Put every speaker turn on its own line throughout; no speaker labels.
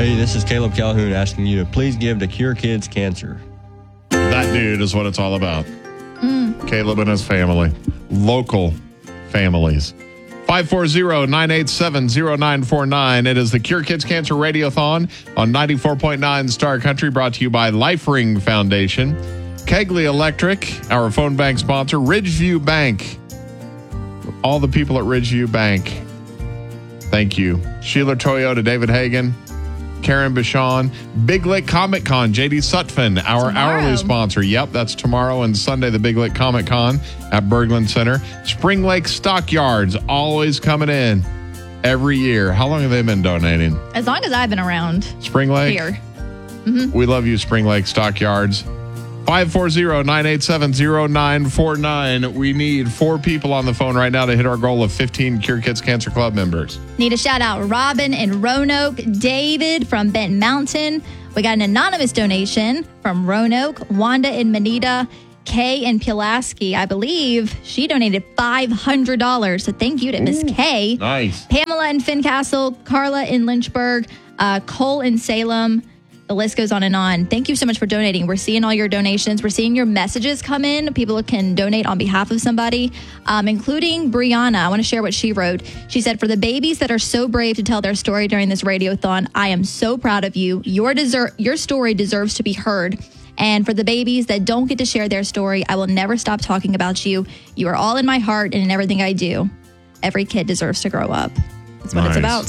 Hey, this is Caleb Calhoun asking you to please give to Cure Kids Cancer.
That dude is what it's all about. Caleb and his family. Local families. 540-987-0949. It is the Cure Kids Cancer Radiothon on 94.9 Star Country, brought to you by Life Ring Foundation, Kegley Electric, our phone bank sponsor, Ridgeview Bank. All the people at Ridgeview Bank, thank you. Sheila Toyota, David Hagan, Karen Bichon, Big Lick Comic Con, JD Sutphin, our hourly sponsor. Yep, that's tomorrow and Sunday, the Big Lick Comic Con at Berglund Center. Spring Lake Stockyards, always coming in every year. How long have they been donating?
As long as I've been around.
Spring Lake?
Here. Mm-hmm.
We love you, Spring Lake Stockyards. 540-987-0949. We need 4 people on the phone right now to hit our goal of 15 Cure Kids Cancer Club members.
Need a shout out Robin in Roanoke, David from Benton Mountain. We got an anonymous donation from Roanoke, Wanda in Manita, Kay in Pulaski. I believe she donated $500. So thank you to Miss Kay.
Nice.
Pamela in Fincastle, Carla in Lynchburg, Cole in Salem. The list goes on and on. Thank you so much for donating. We're seeing all your donations. We're seeing your messages come in. People can donate on behalf of somebody, including Brianna. I want to share what she wrote. She said, for the babies that are so brave to tell their story during this radiothon, I am so proud of you. Your story deserves to be heard. And for the babies that don't get to share their story, I will never stop talking about you. You are all in my heart and in everything I do. Every kid deserves to grow up. That's what it's about.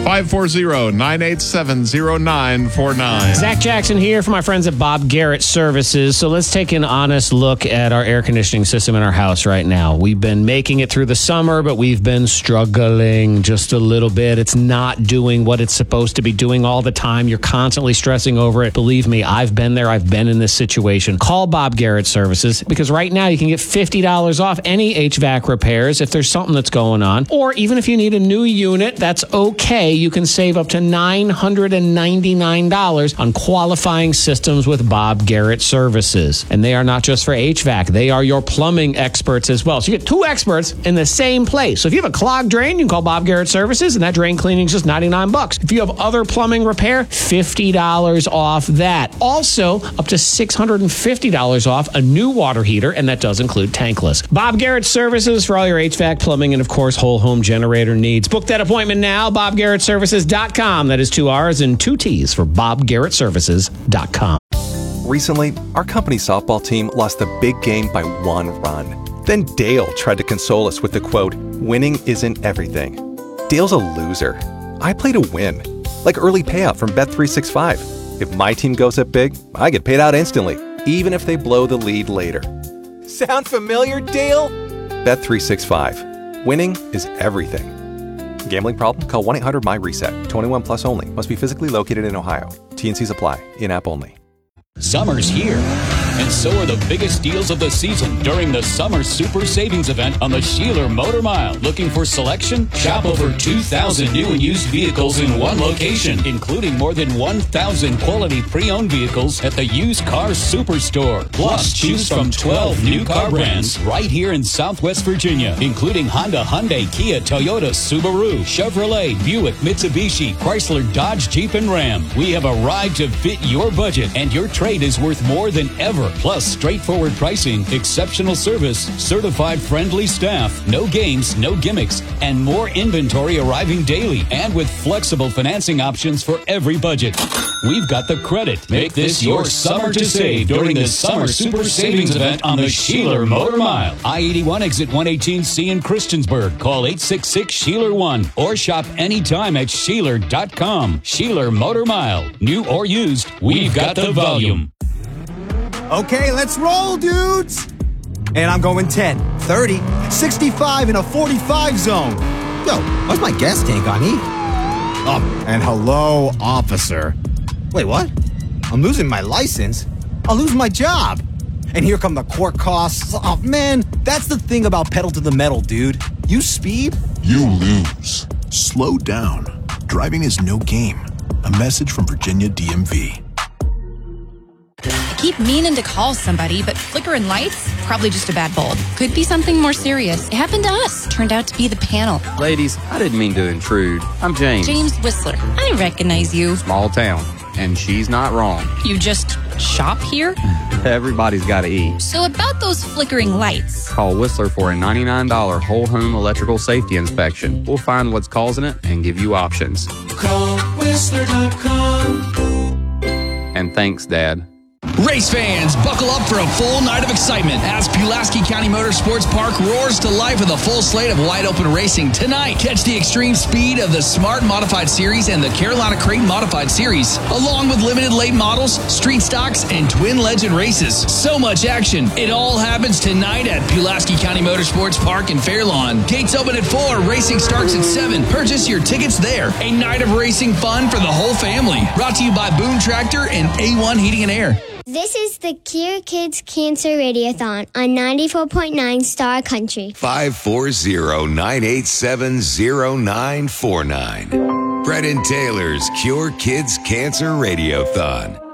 540-987-0949.
Zach Jackson here for my friends at Bob Garrett Services. So let's take an honest look at our air conditioning system in our house right now. We've been making it through the summer, but we've been struggling just a little bit. It's not doing what it's supposed to be doing all the time. You're constantly stressing over it. Believe me, I've been there. I've been in this situation. Call Bob Garrett Services because right now you can get $50 off any HVAC repairs if there's something that's going on. Or even if you need a new unit, that's okay. You can save up to $999 on qualifying systems with Bob Garrett Services. And they are not just for HVAC. They are your plumbing experts as well. So you get 2 experts in the same place. So if you have a clogged drain, you can call Bob Garrett Services, and that drain cleaning is just $99. If you have other plumbing repair, $50 off that. Also, up to $650 off a new water heater, and that does include tankless. Bob Garrett Services for all your HVAC, plumbing, and of course, whole home generator needs. Book that appointment now, BobGarrettServices.com. That is 2 R's and 2 T's for BobGarrettServices.com.
Recently, our company softball team lost the big game by 1 run. Then Dale tried to console us with the quote, winning isn't everything. Dale's a loser. I play to win. Like early payout from Bet365. If my team goes up big, I get paid out instantly, even if they blow the lead later. Sound familiar, Dale? Bet365. Winning is everything. Gambling problem? Call 1-800-MY-RESET. 21 plus only. Must be physically located in Ohio. T&Cs apply. In-app only.
Summer's here, and so are the biggest deals of the season during the Summer Super Savings Event on the Sheeler Motor Mile. Looking for selection? Shop over 2,000 new and used vehicles in one location, including more than 1,000 quality pre-owned vehicles at the Used Car Superstore. Plus, choose from 12 new car brands right here in Southwest Virginia, including Honda, Hyundai, Kia, Toyota, Subaru, Chevrolet, Buick, Mitsubishi, Chrysler, Dodge, Jeep, and Ram. We have a ride to fit your budget, and your trade is worth more than ever. Plus, straightforward pricing, exceptional service, certified friendly staff, no games, no gimmicks, and more inventory arriving daily, and with flexible financing options for every budget. We've got the credit. Make this your summer to save during the Summer Super Savings Event on the Sheeler Motor Mile. I-81 exit 118C in Christiansburg. Call 866-SHEELER1 or shop anytime at Sheeler.com. Sheeler Motor Mile. New or used, we've got the volume.
Okay, let's roll, dudes! And I'm going 10, 30, 65 in a 45 zone. Yo, what's my gas tank on E? Oh, and hello, officer. Wait, what? I'm losing my license? I'll lose my job. And here come the court costs. Oh, man, that's the thing about pedal to the metal, dude. You speed,
you lose. Slow down. Driving is no game. A message from Virginia DMV.
keep meaning to call somebody, but flickering lights? Probably just a bad bulb. Could be something more serious. It happened to us. Turned out to be the panel.
Ladies, I didn't mean to intrude. I'm James.
James Whistler. I recognize you.
Small town. And she's not wrong.
You just shop here?
Everybody's got to eat.
So about those flickering lights.
Call Whistler for a $99 whole home electrical safety inspection. We'll find what's causing it and give you options.
Call Whistler.com.
And thanks, Dad.
Race fans, buckle up for a full night of excitement as Pulaski County Motorsports Park roars to life with a full slate of wide-open racing tonight. Catch the extreme speed of the Smart Modified Series and the Carolina Crate Modified Series, along with limited late models, street stocks, and twin legend races. So much action. It all happens tonight at Pulaski County Motorsports Park in Fairlawn. Gates open at 4, racing starts at 7. Purchase your tickets there. A night of racing fun for the whole family. Brought to you by Boone Tractor and A1 Heating and Air.
This is the Cure Kids Cancer Radiothon on 94.9 Star Country.
540-987-0949. Brett and Taylor's Cure Kids Cancer Radiothon.